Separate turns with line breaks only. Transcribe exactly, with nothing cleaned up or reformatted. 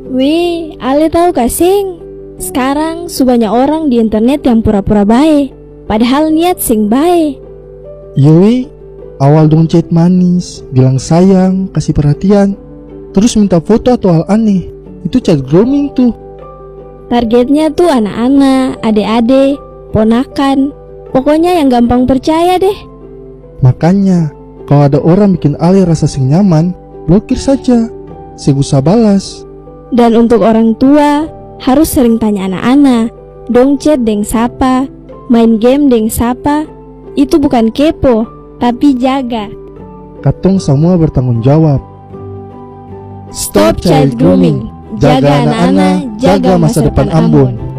Wih, Ale tahu gak sing? Sekarang sebanyak orang di internet yang pura-pura baik, padahal niat sing baik.
Yoi, awal dong chat manis, bilang sayang, kasih perhatian, terus minta foto atau hal aneh. Itu chat grooming tuh.
Targetnya tuh anak-anak, adik-adik, ponakan, pokoknya yang gampang percaya deh.
Makanya, kalau ada orang bikin Ale rasa sing nyaman, blokir saja, segusah balas.
Dan untuk orang tua, harus sering tanya anak-anak, dong chat deng sapa, main game deng sapa. Itu bukan kepo, tapi jaga.
Katong semua bertanggung jawab.
Stop child grooming. Jaga anak-anak, jaga masa depan Ambon.